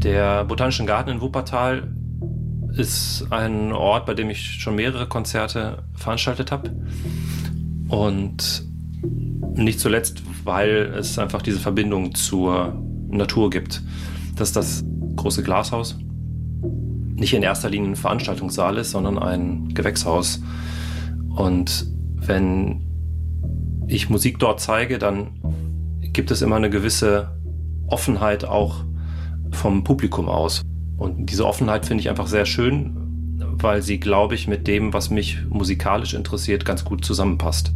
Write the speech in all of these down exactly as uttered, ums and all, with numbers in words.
Der Botanische Garten in Wuppertal ist ein Ort, bei dem ich schon mehrere Konzerte veranstaltet habe. Und nicht zuletzt, weil es einfach diese Verbindung zur Natur gibt. Das ist das große Glashaus. Nicht in erster Linie ein Veranstaltungssaal ist, sondern ein Gewächshaus. Und wenn ich Musik dort zeige, dann gibt es immer eine gewisse Offenheit auch vom Publikum aus. Und diese Offenheit finde ich einfach sehr schön, weil sie, glaube ich, mit dem, was mich musikalisch interessiert, ganz gut zusammenpasst.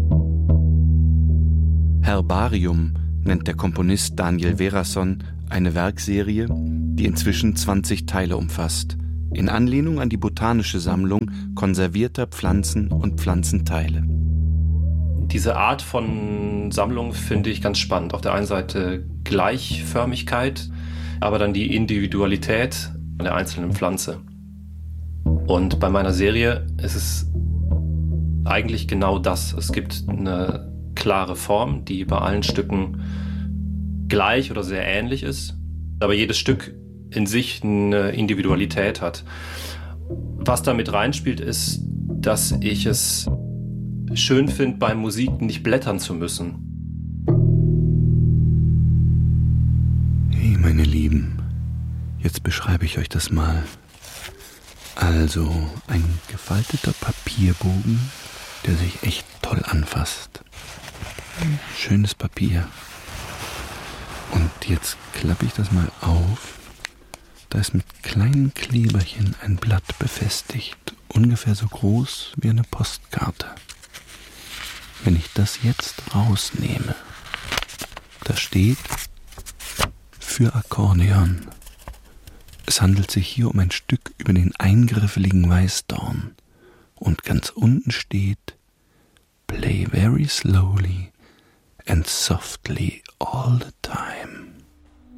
Herbarium nennt der Komponist Daniel Verason eine Werkserie, die inzwischen zwanzig Teile umfasst, in Anlehnung an die botanische Sammlung konservierter Pflanzen und Pflanzenteile. Diese Art von Sammlung finde ich ganz spannend. Auf der einen Seite Gleichförmigkeit, aber dann die Individualität der einzelnen Pflanze. Und bei meiner Serie ist es eigentlich genau das. Es gibt eine klare Form, die bei allen Stücken gleich oder sehr ähnlich ist, aber jedes Stück in sich eine Individualität hat. Was damit reinspielt, ist, dass ich es schön finde, bei Musik nicht blättern zu müssen. Hey, meine Lieben, jetzt beschreibe ich euch das mal. Also, ein gefalteter Papierbogen, der sich echt toll anfasst. Schönes Papier. Und jetzt klappe ich das mal auf. Da ist mit kleinen Kleberchen ein Blatt befestigt, ungefähr so groß wie eine Postkarte. Wenn ich das jetzt rausnehme, da steht für Akkordeon. Es handelt sich hier um ein Stück über den eingriffeligen Weißdorn. Und ganz unten steht Play very slowly and softly all the time.